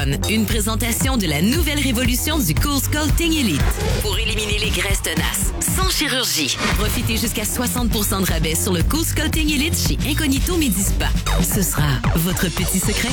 Fun, une présentation de la nouvelle révolution du Cool Sculpting Elite. Pour éliminer les graisses tenaces, sans chirurgie. Profitez jusqu'à 60% de rabais sur le Cool Sculpting Elite chez Incognito Medispa. Ce sera votre petit secret.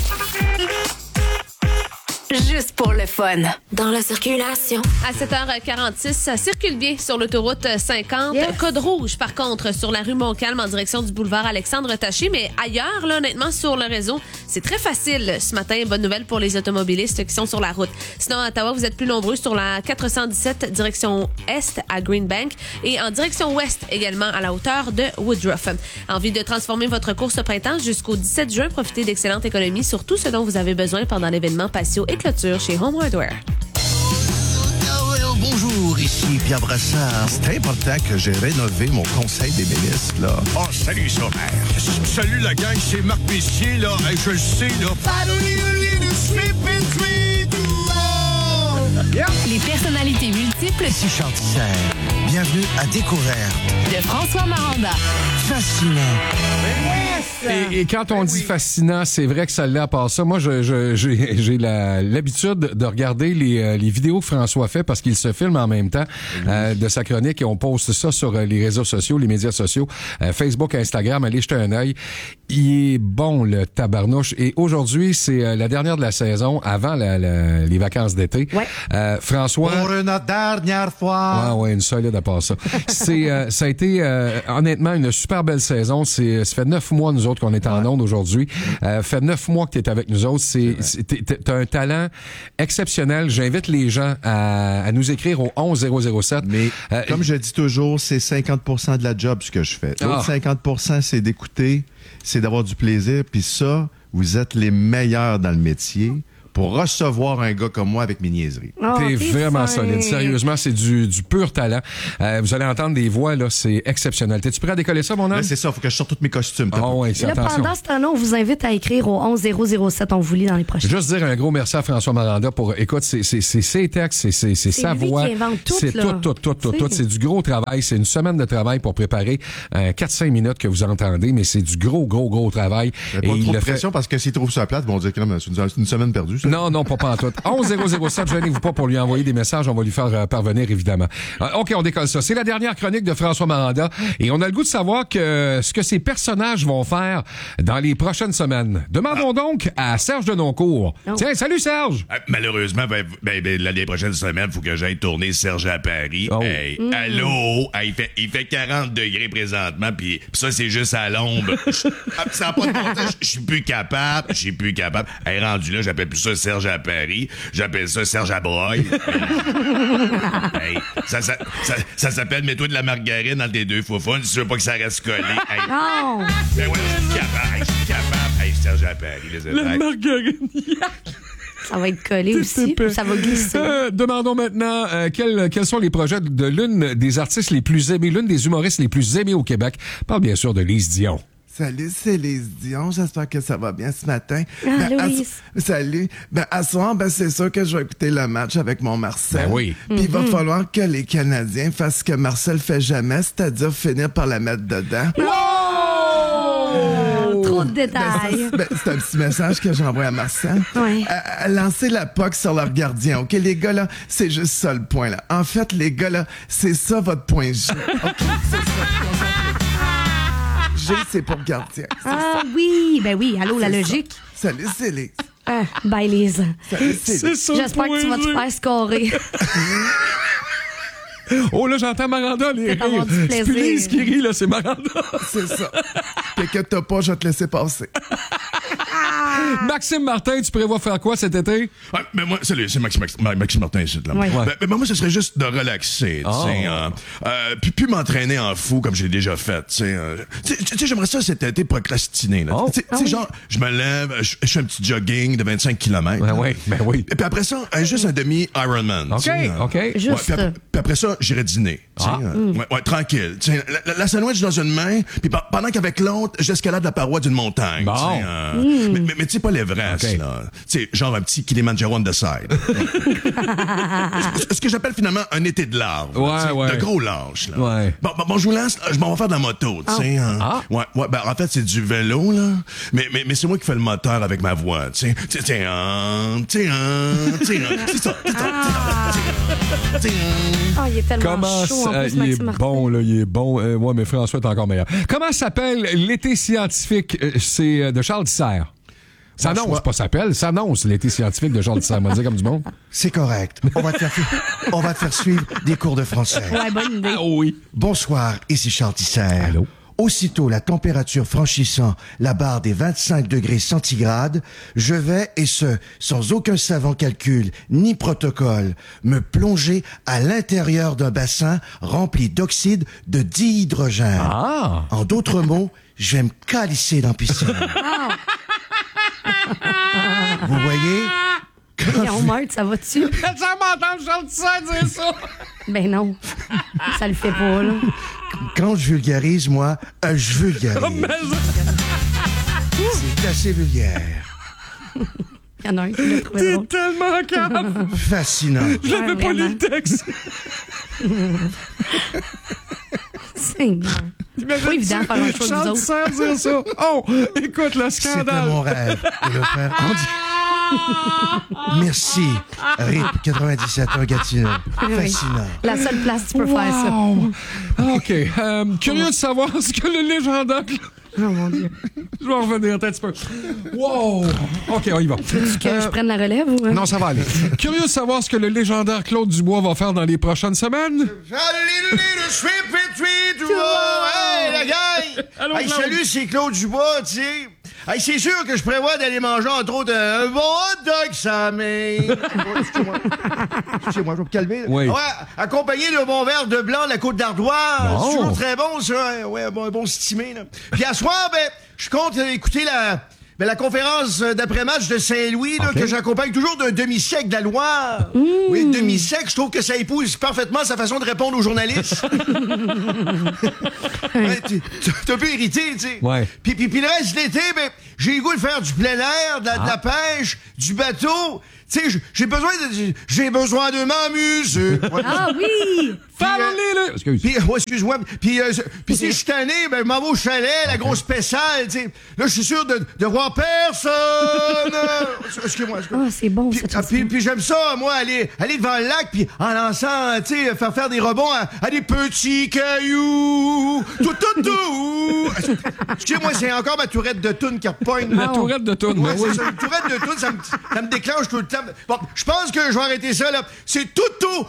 Juste pour le fun. Dans la circulation. À 7h46, ça circule bien sur l'autoroute 50. Yes. Code rouge, par contre, sur la rue Montcalm en direction du boulevard Alexandre-Taché. Mais ailleurs, là, honnêtement, sur le réseau, c'est très facile ce matin. Bonne nouvelle pour les automobilistes qui sont sur la route. Sinon, à Ottawa, vous êtes plus nombreux sur la 417 direction est à Greenbank et en direction ouest également à la hauteur de Woodruff. Envie de transformer votre course au printemps jusqu'au 17 juin? Profitez d'excellentes économies sur tout ce dont vous avez besoin pendant l'événement patio et clôture chez Home Hardware. Bonjour, ici Pierre Brassard. C'est important que j'ai rénové mon conseil des ministres, là. Oh, salut, Sommer. Salut, la gang, c'est Marc Messier, là. Hey, je le sais, là. Les personnalités multiples Ici Charles Tisser. Bienvenue à Découverte. de François Maranda. Fascinant. Et quand on dit fascinant, c'est vrai que ça l'est à part ça. Moi, j'ai l'habitude de regarder les vidéos que François fait parce qu'il se filme en même temps de sa chronique et on poste ça sur les réseaux sociaux, les médias sociaux, Facebook, Instagram. Allez jeter un œil. Il est bon, le tabarnouche. Et aujourd'hui, c'est la dernière de la saison avant les vacances d'été. Ouais. François... Pour une dernière fois. Ouais, une solide à part ça. Ça a été honnêtement une super belle saison. Ça fait 9 mois nous autres qu'on est en onde aujourd'hui. Fait 9 mois que tu es avec nous autres. T'as un talent exceptionnel. J'invite les gens à nous écrire au 11007. Mais comme je dis toujours, c'est 50% de la job ce que je fais. L'autre 50%, c'est d'écouter, c'est d'avoir du plaisir. Puis ça, vous êtes les meilleurs dans le métier pour recevoir un gars comme moi avec mes niaiseries. Oh, T'es vraiment fin. solide. Sérieusement, c'est du pur talent. Vous allez entendre des voix, là, c'est exceptionnel. T'es-tu prêt à décoller ça, mon homme? Là, c'est ça, faut que je sorte tous mes costumes. Ah ouais, c'est Là, attention. pendant ce temps-là, on vous invite à écrire au 11007. On vous lit dans les prochaines. Juste dire un gros merci à François Maranda pour, écoute, c'est ses textes, c'est sa lui voix. qui invente tout, C'est là. tout. C'est du gros travail. C'est une semaine de travail pour préparer 4-5 minutes que vous entendez, mais c'est du gros travail. Pas trop de pression parce que s'ils trouvent ça plate, ils vont dire que non, mais c'est une semaine perdue. Ça. Non, pas en tout. 11007, gênez-vous pas pour lui envoyer des messages. On va lui faire parvenir, évidemment. OK, on décolle ça. C'est la dernière chronique de François Maranda et on a le goût de savoir ce que ces personnages vont faire dans les prochaines semaines. Demandons donc à Serge Denoncourt. Oh. Tiens, salut Serge! Malheureusement, l'année prochaine semaine, il faut que j'aille tourner Serge à Paris. Oh. Hey, allô? Hey, il fait 40 degrés présentement, puis ça, c'est juste à l'ombre. Ça n'a pas de bon sens. Je suis plus capable. Hey, rendu là, j'appelle plus ça Serge à Paris. J'appelle ça Serge à Broye. Hey, ça s'appelle mets-toi de la margarine dans tes deux faufounes si tu veux pas que ça reste collé. Hey. Non! Ben ouais, je suis capable. Hey, Serge à Paris, les attaques. margarine. Ça va être collé aussi. Ou ça va glisser. Demandons maintenant quels sont les projets de l'une des artistes les plus aimés, l'une des humoristes les plus aimés au Québec. Je parle bien sûr de Lise Dion. Salut, c'est Lise Dion. J'espère que ça va bien ce matin. Louise. Salut. À soir, c'est sûr que je vais écouter le match avec mon Marcel. Ben oui. Puis il va falloir que les Canadiens fassent ce que Marcel fait jamais, c'est-à-dire finir par la mettre dedans. Trop de détails. C'est un petit message que j'envoie à Marcel. Ouais. Lancer la POC sur leur gardien. OK, les gars, là, c'est juste ça le point, là. En fait, les gars, là, c'est ça votre point G. OK, c'est ça. G, c'est pour gardien. Ah oui, ben oui, allô, la C'est logique. ça. Salut, c'est Lise. Bye, Lise. Salut, c'est Lise. ça. J'espère que tu vas te faire scorer. Oh là, j'entends Maranda les Peut-être avoir rires. du C'est plus plaisir. Lise qui rit, là, c'est Maranda. C'est ça. T'inquiète pas, je vais te laisser passer. Maxime Martin, tu prévois faire quoi cet été? Ouais, mais moi, salut, c'est Maxime Martin ici, là. Ouais. Ben, moi, ce serait juste de relaxer, tu sais, puis m'entraîner en fou comme j'ai déjà fait, tu sais, j'aimerais ça cet été procrastiner, là. Tu sais, genre, je me lève, je fais un petit jogging de 25 km. Ben oui. Et puis après ça, juste un demi-Ironman. OK. tu sais, Juste. puis après ça, j'irai dîner. Ouais, tranquille. T'sais, la sandwich dans une main, puis pendant qu'avec l'autre, j'escalade la paroi d'une montagne. Bon. Mais tu sais, pas l'Everest, Okay. là. Tu sais, genre un petit Kilimanjaro on the side. Ce que j'appelle finalement un été de larve. Ouais. De gros lâche, là. Ouais. Bon, je vous lance, je m'en vais faire de la moto, tu sais. Ouais, ben, en fait, c'est du vélo, là. Mais c'est moi qui fais le moteur avec ma voix, tu sais. C'est ça. Ah, il est tellement Comment chaud en plus, il est Maxime Martin. bon, là, il est bon. Ouais, mais François est encore meilleur. Comment s'appelle l'été scientifique? C'est de Charles Tisser. Ça annonce, pas s'appelle, ça annonce l'été scientifique de Charles Tisser. On va dire comme du monde. C'est correct. On va te faire suivre des cours de français. Ouais, bonne idée. Ah oui. Bonsoir, ici Charles Tisser. Allô? Aussitôt la température franchissant la barre des 25 degrés centigrades, je vais, et ce, sans aucun savant calcul ni protocole, me plonger à l'intérieur d'un bassin rempli d'oxyde de dihydrogène. Ah! En d'autres mots, je vais me calisser dans la piscine. Vous voyez? Et on meurt, ça va-tu? Ça m'entend Charles Tisser dire ça! Ben non. Ça le fait pas, là. Quand je vulgarise, moi, je vulgarise. C'est assez vulgaire. Il y en a un qui l'a trouvé T'es drôle. tellement calme! Fascinant. J'avais pas lu vraiment. le texte. Seigneur. Pas évident de faire un show de vous Charles autres. Tisser dire ça. Oh, écoute le C'était scandale. mon rêve de le faire en direct. Merci, RIP 97 Gatineau. Fascinant. La seule place où tu peux faire ça. Wow. OK. Curieux de savoir ce que le légendaire... Oh mon Dieu. Je vais revenir un petit peu. Wow. OK, on y va. Que je prenne la relève ou... Non, ça va aller. Curieux de savoir ce que le légendaire Claude Dubois va faire dans les prochaines semaines. Hey, la gang! Allô, Hey, Claude. salut, c'est Claude Dubois, tu sais. Hey, c'est sûr que je prévois d'aller manger, entre autres, un bon hot dog, ça, mais... Excusez-moi, je vais me calmer. là. Oui. Ouais, accompagné d'un bon verre de blanc de la Côte d'Ardoise. Bon. C'est toujours très bon, ça. Ouais, un bon stimé, là. Puis à soir, ben, je compte écouter la conférence d'après-match de Saint-Louis, là, OK. que j'accompagne toujours d'un demi-sec de la Loire. Oui, demi-sec, je trouve que ça épouse parfaitement sa façon de répondre aux journalistes. Ouais, t'es un peu irrité, tu sais. Ouais. Puis le reste de l'été, ben, j'ai le goût de faire du plein air, de la pêche, du bateau. Tu sais, j'ai besoin de m'amuser. Ouais. Ah oui! Parlez-le! Excuse. Puis, excuse-moi. Puis si je suis tanné, ben, je m'en vais au chalet, la grosse pétale, tu sais. Là, je suis sûr de voir personne. Excuse-moi. Ah, c'est bon, ça. Puis j'aime ça, moi, aller devant le lac, puis en lançant, tu sais, faire des rebonds à des petits cailloux. Tout. Excusez-moi, c'est encore ma tourette de toune qui repogne. La tourette de tourne. Ouais, ben oui. c'est ça, une tourette de toune, ça me déclenche tout le temps. Bon, je pense que je vais arrêter ça, là. C'est tout.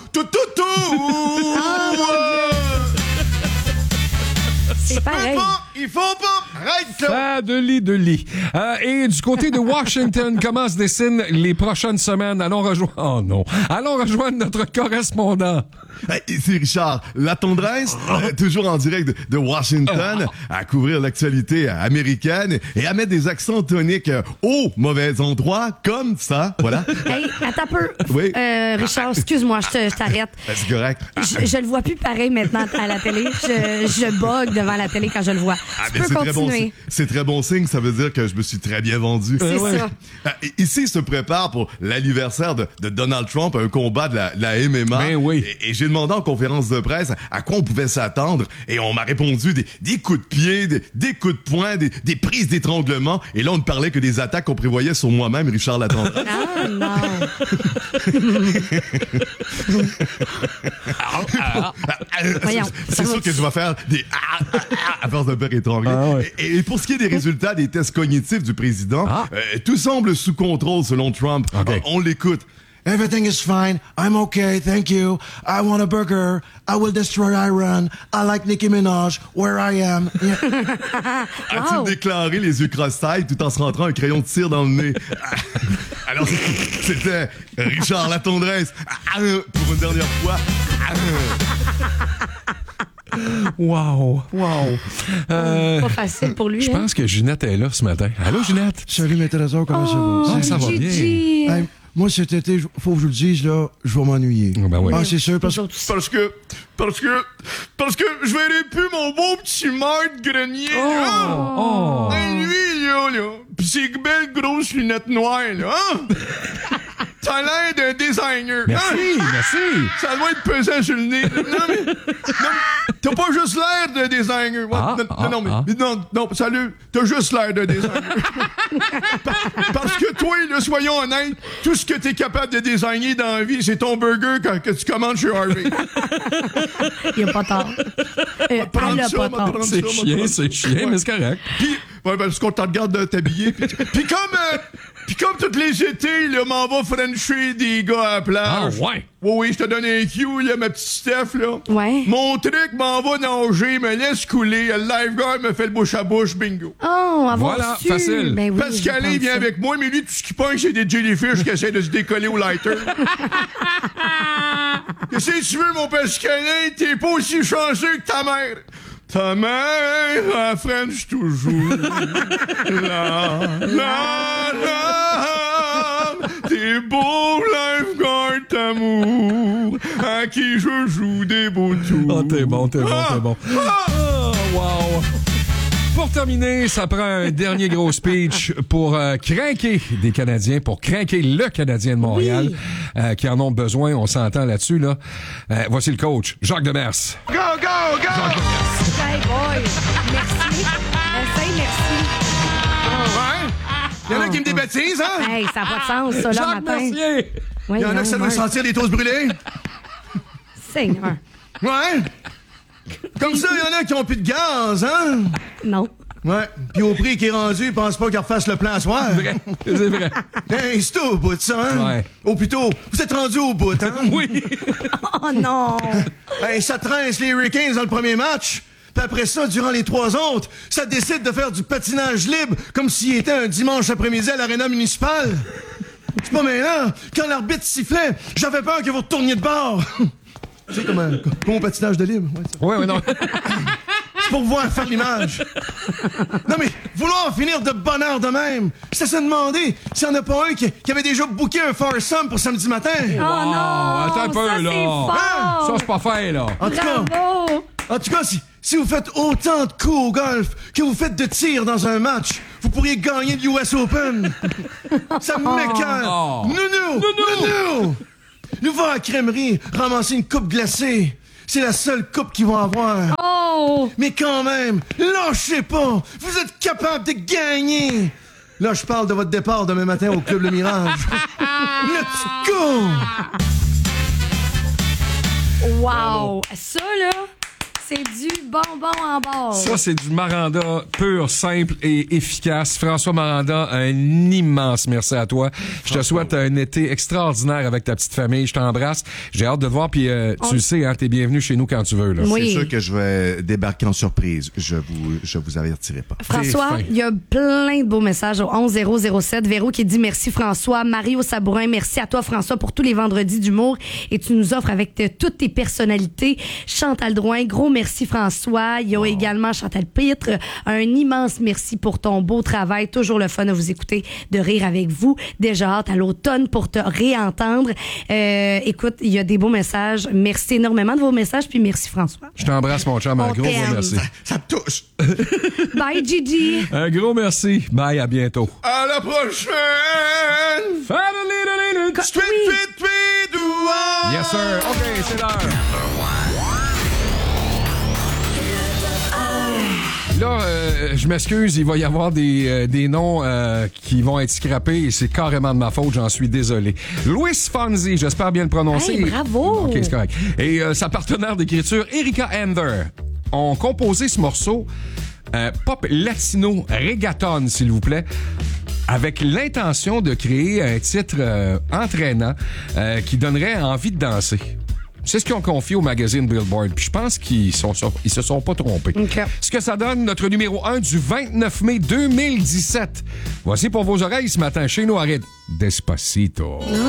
C'est pareil. Il faut pas. Arrête, là. Pas de lit. Et du côté de Washington, comment se dessinent les prochaines semaines? Allons rejoindre notre correspondant. Hey, ici Richard Latendresse, toujours en direct de Washington, à couvrir l'actualité américaine et à mettre des accents toniques au mauvais endroit, comme ça, voilà. Hey, attends un peu. Oui. Richard, excuse-moi, je t'arrête. C'est correct. Je le vois plus pareil maintenant à la télé. Je bug devant la télé quand je le vois. Tu mais peux continuer. c'est très bon signe, ça veut dire que je me suis très bien vendu. C'est ça. Ici se prépare pour l'anniversaire de Donald Trump, un combat de la MMA. Ben oui. Et j'ai demandé en conférence de presse à quoi on pouvait s'attendre et on m'a répondu des coups de pied, des coups de poing, des prises d'étranglement et là on ne parlait que des attaques qu'on prévoyait sur moi-même, Richard Latendresse. Ah non. Voyons. C'est sûr que je vais faire des à force de faire étrangler. Ah ouais. Et pour ce qui est des résultats des tests cognitifs du président, tout semble sous contrôle selon Trump. OK. On l'écoute. Everything is fine. I'm okay. Thank you. I want a burger. I will destroy Iran. I like Nicki Minaj. Where I am. Yeah. A-t-il déclaré les yeux cross-taille tout en se rentrant un crayon de cire dans le nez? Alors, c'était Richard Latendresse pour une dernière fois. Wow. Pas facile pour lui. Je pense que Ginette est là ce matin. Allô, Ginette? Salut, mes trésors, comment ça va? Ça va bien. Gigi. Hey, moi, cet été, faut que je vous le dise, là, je vais m'ennuyer. Ben oui. Ah, c'est sûr, parce que je verrai plus mon beau petit maître grenier. Oh. Lui, là. Pis ses belles grosses lunettes noires, là. T'as l'air d'un designer. Merci. Ça doit être pesant sur le nez. Non, t'as pas juste l'air d'un designer. Non, salut. T'as juste l'air d'un designer. Parce que toi, là, soyons honnêtes, tout ce que t'es capable de designer dans la vie, c'est ton burger que tu commandes chez Harvey. Il a pas tort. Elle a pas tort. C'est chiant, mais c'est correct. Puis, parce qu'on te regarde de t'habiller. Puis comme tous les étés, là, m'en va frencher des gars à la plage. Ah, ouais. Oui, je te donne un cue, là, ma petite Steph, là. Ouais. Mon truc m'en va nager, me laisse couler. Le lifeguard me fait le bouche à bouche, bingo. Oh, avoir Voilà, su. facile. Ben oui, Pascal, il vient avec moi, mais lui, tout ce qu'il pogne, c'est des jellyfish qui essaient de se décoller au lighter. Qu'est-ce que tu veux, mon Pascalin? T'es pas aussi chanceux que ta mère. Ta mère, la French toujours. T'es beau lifeguard d'amour, à qui je joue des beaux tours. Oh, t'es bon. Oh, wow. Pour terminer, ça prend un dernier gros speech pour craquer des Canadiens, pour craquer le Canadien de Montréal, qui en ont besoin, on s'entend là-dessus, là. Voici le coach, Jacques Demers. Go, go, go! Jacques Demers. Hey boy, merci. Merci. Ouais? Il y en a qui me débaptisent, hein? Hey, ça n'a pas de sens, ça, là, Jacques matin. Mercier. Oui, Il y en a qui ça veut sentir les toasts brûlés. Seigneur. Ouais? Comme ça, il y en a qui ont plus de gaz, hein? Non. Ouais. Puis au prix qui est rendu, ils pensent pas qu'ils refassent le plan à soir. C'est vrai. Hey, c'est au bout de ça, hein? Ouais. Ou plutôt, vous êtes rendu au bout, hein? Oui. Oh non. Hey, ça trince les Hurricanes dans le premier match. Puis après ça, durant les 3 autres, ça décide de faire du patinage libre comme s'il était un dimanche après-midi à l'aréna municipale. C'est pas maintenant. Quand l'arbitre sifflait, j'avais peur que vous retourniez de bord. Tu sais, comme au patinage de libre. Ouais, non. C'est pour voir faire l'image. Non, mais vouloir finir de bonne heure de même, c'est se demander s'il n'y en a pas un qui avait déjà booké un foursome pour samedi matin. Oh non. Attends un peu, ça, là. c'est fort. Ça, c'est pas fait, là. En tout cas, si vous faites autant de coups au golf que vous faites de tirs dans un match, vous pourriez gagner le US Open. Ça m'écoeure. Oh. Nounou! Nous va à la crèmerie ramasser une coupe glacée. C'est la seule coupe qu'ils vont avoir. Oh. Mais quand même, lâchez pas. Vous êtes capable de gagner. Là, je parle de votre départ demain matin au Club Le Mirage. Let's go! Wow. Ça, là, c'est du bonbon en bord. Ça, c'est du Maranda pur, simple et efficace. François Maranda, un immense merci à toi. Je te souhaite un été extraordinaire avec ta petite famille. Je t'embrasse. J'ai hâte de voir. Puis tu le sais, hein, t'es bienvenu chez nous quand tu veux. Là. Oui. C'est sûr que je vais débarquer en surprise. Je vous avertirai pas. François, il y a plein de beaux messages au 11007. Véro qui dit merci François. Mario Sabourin, merci à toi François pour tous les vendredis d'humour. Et tu nous offres avec toutes tes personnalités. Chantal Drouin, gros merci François. Il y a également Chantal Pitre. Un immense merci pour ton beau travail. Toujours le fun de vous écouter, de rire avec vous. Déjà hâte à l'automne pour te réentendre. Écoute, il y a des beaux messages. Merci énormément de vos messages. Puis merci François. Je t'embrasse mon chum. Un gros merci. Ça me touche. Bye Gigi. Un gros merci. Bye, à bientôt. À la prochaine! Street Fit Tweet. Yes sir. OK, c'est l'heure. Là, je m'excuse, il va y avoir des noms qui vont être scrappés et c'est carrément de ma faute, j'en suis désolé. Louis Fonzi, j'espère bien le prononcer. Hey, bravo! OK, c'est correct. Et sa partenaire d'écriture, Erika Ander, ont composé ce morceau pop latino reggaeton, s'il vous plaît, avec l'intention de créer un titre entraînant qui donnerait envie de danser. C'est ce qu'ils ont confié au magazine Billboard. Puis je pense qu'ils se sont pas trompés. Okay. Ce que ça donne, notre numéro 1 du 29 mai 2017. Voici pour vos oreilles ce matin chez nous à Despacito.